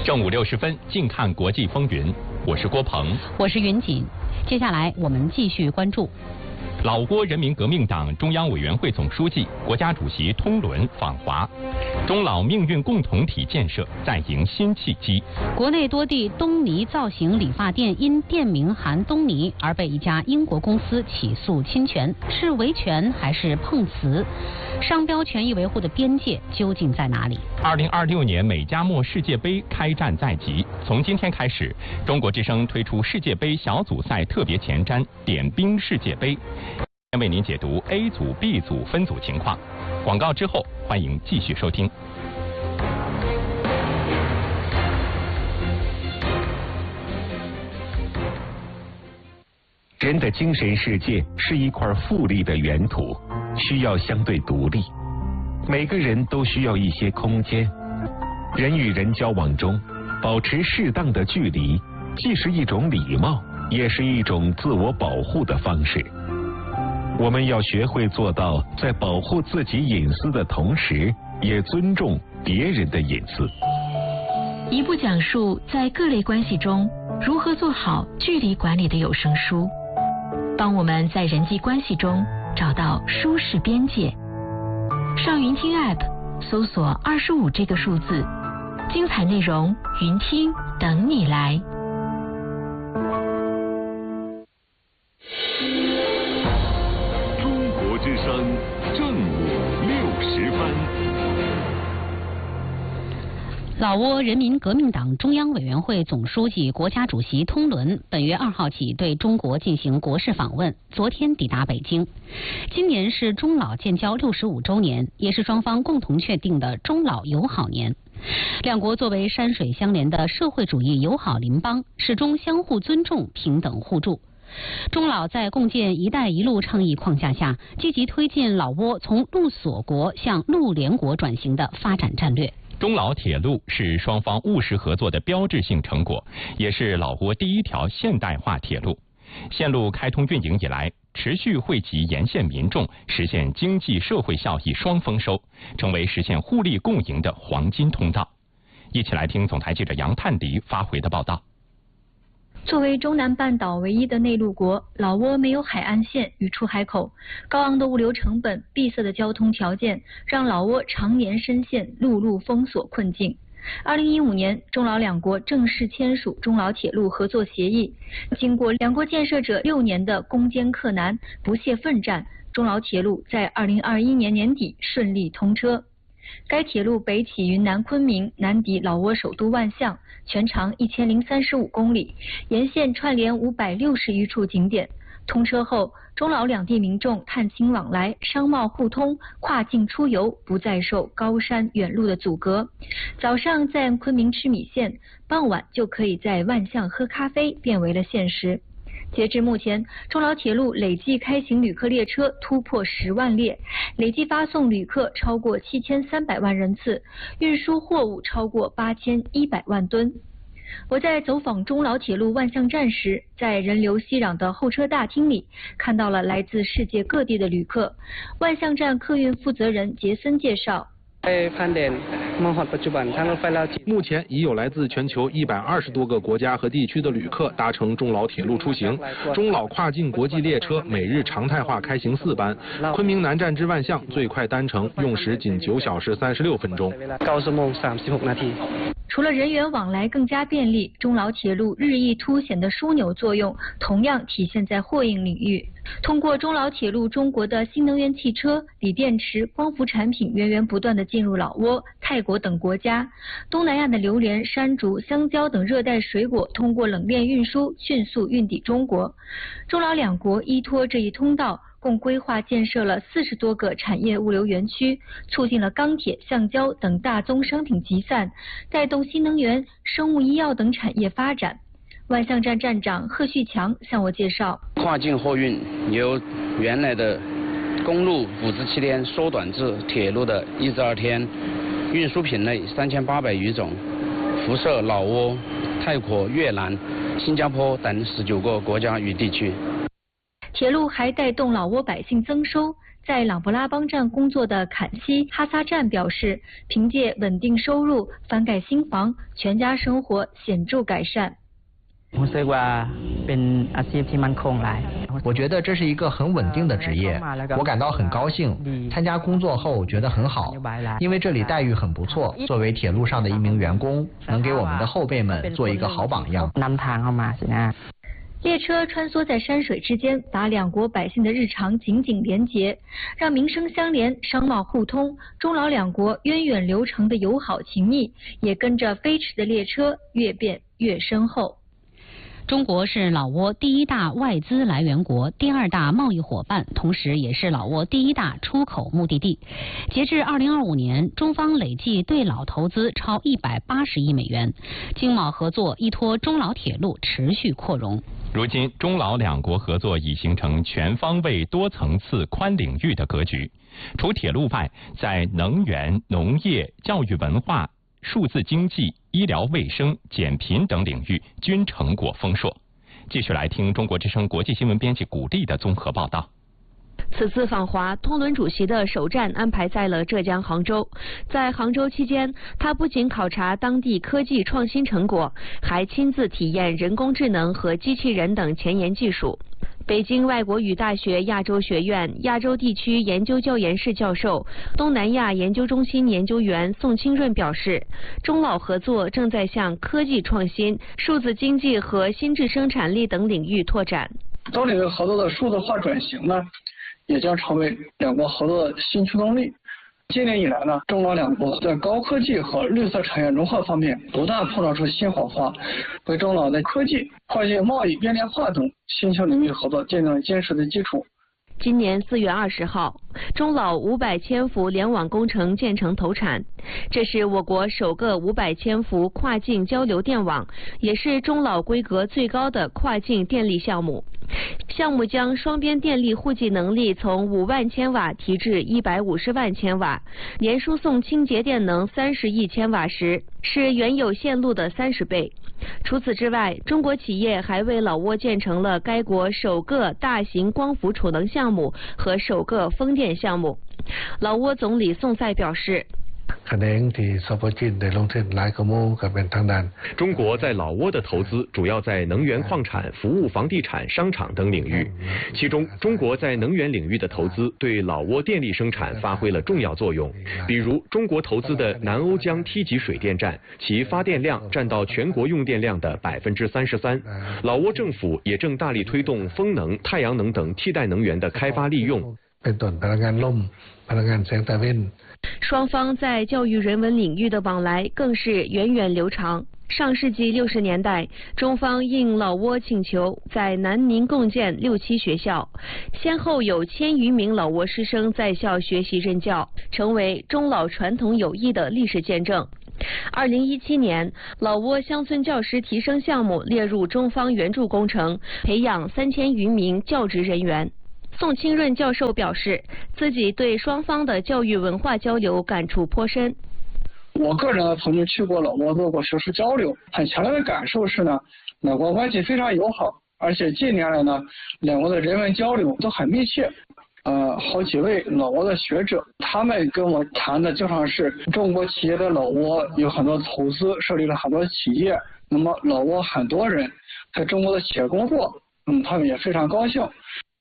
正午60分，近看国际风云。我是郭鹏， 我是云锦。接下来我们继续关注。 老挝人民革命党中央委员会总书记、国家主席通伦访华，中老命运共同体建设再迎新契机。 国内多地东尼造型理发店因店名含东尼而被一家英国公司起诉侵权，是维权还是碰瓷？商标权益维护的边界究竟在哪里 ？2026年美加墨世界杯开战在即，从今天开始，中国之声推出世界杯小组赛特别前瞻点兵世界杯，为您解读 A 组、B 组分组情况。广告之后，欢迎继续收听。 人的精神世界是一块富丽的原土，需要相对独立。每个人都需要一些空间。人与人交往中，保持适当的距离，既是一种礼貌，也是一种自我保护的方式。我们要学会做到在保护自己隐私的同时，也尊重别人的隐私。 一部讲述在各类关系中如何做好距离管理的有声书，帮我们在人际关系中找到舒适边界。上云听 App 搜索25这个数字，精彩内容云听等你来。 中国之声正午60分。 老挝人民革命党中央委员会总书记、国家主席通伦本月2号起对中国进行国事访问，昨天抵达北京。今年是中老建交65周年，也是双方共同确定的中老友好年。两国作为山水相连的社会主义友好邻邦，始终相互尊重、平等互助。中老在共建“一带一路”倡议框架下，积极推进老挝从陆锁国向陆联国转型的发展战略。 中老铁路是双方务实合作的标志性成果，也是老挝第一条现代化铁路。线路开通运营以来，持续惠及沿线民众，实现经济社会效益双丰收，成为实现互利共赢的黄金通道。一起来听总台记者杨探迪发回的报道。 作为中南半岛唯一的内陆国，老挝没有海岸线与出海口，高昂的物流成本、闭塞的交通条件，让老挝常年深陷陆路封锁困境。2015年，中老两国正式签署中老铁路合作协议。经过两国建设者6年的攻坚克难、不懈奋战，中老铁路在2021年年底顺利通车。该铁路北起云南昆明，南抵老挝首都万象，全长1035公里，沿线串联560余处景点。通车后，中老两地民众探亲往来、商贸互通、跨境出游不再受高山远路的阻隔。早上在昆明吃米线，傍晚就可以在万象喝咖啡，变为了现实。截至目前，中老铁路累计开行旅客列车突破10万列，累计发送旅客超过7300万人次，运输货物超过8100万吨。我在走访中老铁路万象站时，在人流熙攘的候车大厅里，看到了来自世界各地的旅客。万象站客运负责人杰森介绍， 目前已有来自全球120多个国家和地区的旅客搭乘中老铁路出行。中老跨境国际列车每日常态化开行4班，昆明南站至万象最快单程用时仅9小时36分钟。 除了人员往来更加便利，中老铁路日益凸显的枢纽作用同样体现在货运领域。通过中老铁路，中国的新能源汽车、锂电池、光伏产品源源不断地进入老挝、泰国等国家。东南亚的榴莲、山竹、香蕉等热带水果通过冷链运输迅速运抵中国。中老两国依托这一通道，共规划建设了40多个产业物流园区，促进了钢铁、橡胶等大宗商品集散，带动新能源、生物医药等产业发展。万象站站长贺旭强向我介绍， 跨境货运由原来的公路57天缩短至铁路的12天，运输品类3800余种，辐射老挝、泰国、越南、新加坡等19个国家与地区。 铁路还带动老挝百姓增收， 在琅勃拉邦站工作的坎西哈萨站表示，凭借稳定收入翻盖新房，全家生活显著改善。 我觉得这是一个很稳定的职业，我感到很高兴。参加工作后觉得很好，因为这里待遇很不错。作为铁路上的一名员工，能给我们的后辈们做一个好榜样。 列车穿梭在山水之间，把两国百姓的日常紧紧连结，让民生相连、商贸互通。中老两国源远流长的友好情谊，也跟着飞驰的列车越变越深厚。 中国是老挝第一大外资来源国，第二大贸易伙伴，同时也是老挝第一大出口目的地。截至2025年，中方累计对老投资超180亿美元，经贸合作依托中老铁路持续扩容。 如今，中老两国合作已形成全方位、多层次、宽领域的格局。除铁路外，在能源、农业、教育文化、数字经济、医疗卫生、减贫等领域均成果丰硕。继续来听中国之声国际新闻编辑古丽的综合报道。 此次访华，通伦主席的首站安排在了浙江杭州。在杭州期间，他不仅考察当地科技创新成果，还亲自体验人工智能和机器人等前沿技术。北京外国语大学亚洲学院亚洲地区研究教研室教授、东南亚研究中心研究员宋清润表示，中老合作正在向科技创新、数字经济和新质生产力等领域拓展。 多领域合作的数字化转型呢，也将成为两国合作的新驱动力。今年以来呢，中老两国在高科技和绿色产业融合方面不断碰撞出新火花，为中老的科技、跨境贸易便利化等新兴领域合作建立了坚实的基础。 今年4月20号，中老500千伏联网工程建成投产，这是我国首个500千伏跨境交流电网，也是中老规格最高的跨境电力项目。项目将双边电力互计能力从5万千瓦提至150万千瓦，年输送清洁电能30亿千瓦时，是原有线路的30倍。除此之外，中国企业还为老挝建成了该国首个大型光伏储能项目和首个风电项目。老挝总理宋赛表示， 中国在老挝的投资主要在能源矿产、服务房地产、商场等领域，其中中国在能源领域的投资对老挝电力生产发挥了重要作用。比如中国投资的南瓯江梯级水电站，其发电量占到全国用电量的33%。老挝政府也正大力推动风能、太阳能等替代能源的开发利用。 双方在教育人文领域的往来更是源远流长。上世纪60年代，中方应老挝请求，在南宁共建6期学校，先后有1000余名老挝师生在校学习任教，成为中老传统友谊的历史见证。2017年，老挝乡村教师提升项目列入中方援助工程，培养3000余名教职人员。宋清润教授表示，自己对双方的教育文化交流感触颇深。 我个人曾经去过老挝做过学术交流，很强烈的感受是呢，两国关系非常友好，而且近年来呢，两国的人文交流都很密切。好几位老挝的学者，他们跟我谈的就像是中国企业在老挝有很多投资，设立了很多企业，那么老挝很多人在中国的企业工作，他们也非常高兴。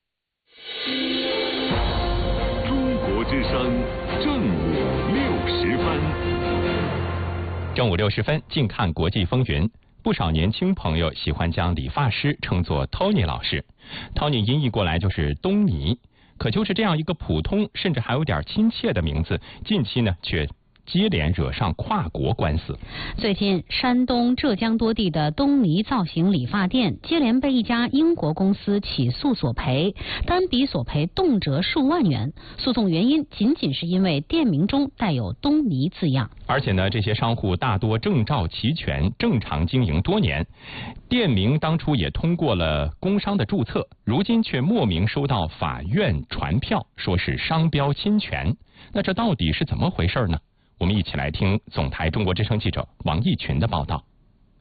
中国之声正午60分。 正午60分，近看国际风云。不少年轻朋友喜欢将理发师称作 Tony 老师 ，Tony 音译过来就是东尼。可就是这样一个普通，甚至还有点亲切的名字，近期呢却接连惹上跨国官司。 最近，山东、浙江多地的东尼造型理发店接连被一家英国公司起诉索赔，单笔索赔动辄数万元。诉讼原因仅仅是因为店名中带有东尼字样。 而且呢，这些商户大多证照齐全，正常经营多年，店名当初也通过了工商的注册，如今却莫名收到法院传票，说是商标侵权。那这到底是怎么回事呢？我们一起来听总台中国之声记者王义群的报道。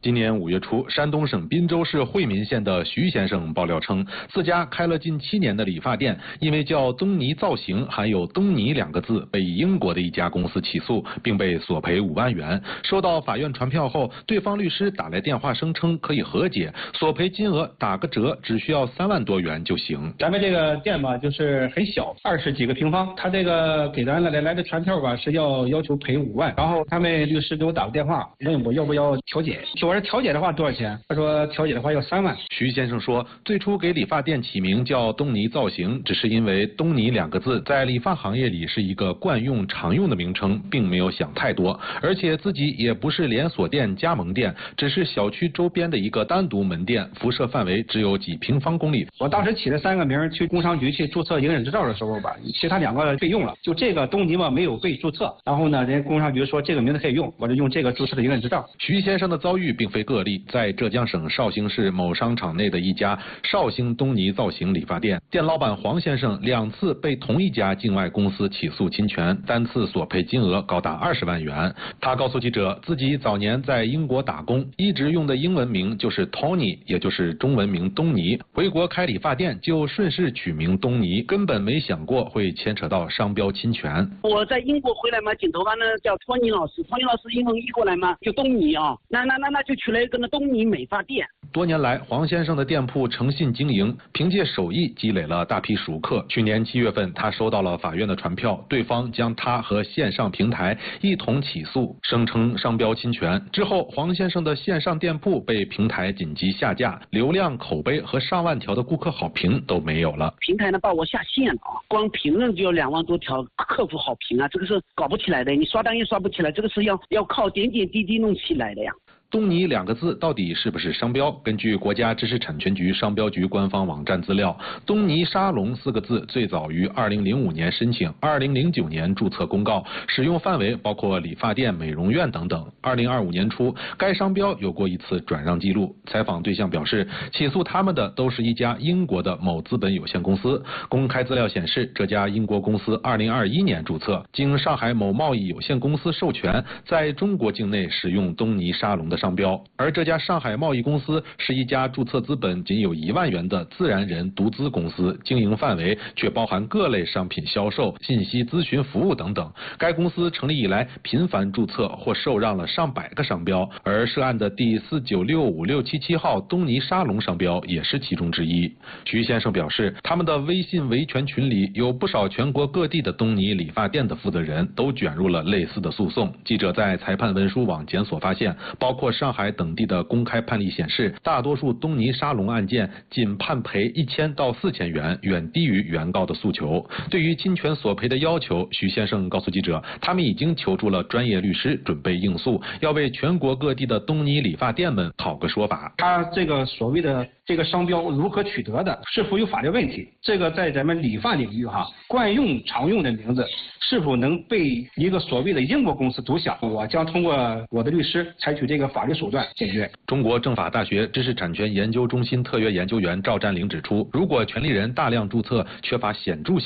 今年5月初，山东省滨州市惠民县的徐先生爆料称，自家开了近7年的理发店，因为叫东尼造型，含有东尼2个字，被英国的一家公司起诉，并被索赔5万元。收到法院传票后，对方律师打来电话声称可以和解，索赔金额打个折，只需要3万多元就行。 咱们这个店吧，就是很小，20几个平方，他这个给咱来的传票吧，是要求赔5万，然后他们律师给我打个电话，问我要不要调解。我说调解的话多少钱？他说调解的话要3万。 徐先生说，最初给理发店起名叫东尼造型，只是因为东尼2个字在理发行业里是一个惯用常用的名称，并没有想太多，而且自己也不是连锁店、加盟店，只是小区周边的一个单独门店，辐射范围只有几平方公里。 我当时起了3个名，去工商局去注册营业执照的时候吧，其他2个被用了，就这个东尼嘛没有被注册，然后呢，人家工商局说这个名字可以用，我就用这个注册的营业执照。 徐先生的遭遇并非个例，在浙江省绍兴市某商场内的一家绍兴东尼造型理发店，店老板黄先生2次被同一家境外公司起诉侵权，单次索赔金额高达20万元。他告诉记者，自己早年在英国打工，一直用的英文名就是 Tony， 也就是中文名东尼，回国开理发店就顺势取名东尼，根本没想过会牵扯到商标侵权。 我在英国回来嘛，剪头发呢叫托尼老师，托尼老师英文译过来嘛就东尼啊，那就取了一个呢东尼美发店。 多年来，黄先生的店铺诚信经营，凭借手艺积累了大批熟客。去年7月份，他收到了法院的传票，对方将他和线上平台一同起诉，声称商标侵权。之后，黄先生的线上店铺被平台紧急下架，流量、口碑和上万条的顾客好评都没有了。 平台呢把我下线了啊，光评论就要2万多条客户好评啊，这个是搞不起来的，你刷单也刷不起来，这个是要靠点点滴滴弄起来的呀。 东尼2个字到底是不是商标？根据国家知识产权局商标局官方网站资料，东尼沙龙4个字最早于2005年申请，2009年注册公告，使用范围包括理发店、美容院等等。2025年初，该商标有过1次转让记录。采访对象表示，起诉他们的都是一家英国的某资本有限公司。公开资料显示，这家英国公司2021年注册，经上海某贸易有限公司授权，在中国境内使用东尼沙龙的商标，而这家上海贸易公司是一家注册资本仅有1万元的自然人独资公司，经营范围却包含各类商品销售、信息咨询服务等等。该公司成立以来频繁注册或受让了上百个商标，而涉案的第49656777号东尼沙龙商标也是其中之一。徐先生表示，他们的微信维权群里有不少全国各地的东尼理发店的负责人都卷入了类似的诉讼。记者在裁判文书网检索发现，包括上海等地的公开判例显示，大多数东尼沙龙案件仅判赔1000到4000元，远低于原告的诉求。对于侵权索赔的要求，徐先生告诉记者，他们已经求助了专业律师，准备应诉，要为全国各地的东尼理发店们讨个说法。 他这个所谓的这个商标如何取得的，是否有法律问题？这个在咱们理发领域惯用常用的名字是否能被一个所谓的英国公司独享？我将通过我的律师采取这个法律手段解决。 中国政法大学知识产权研究中心特约研究员赵占领指出，如果权利人大量注册，缺乏显著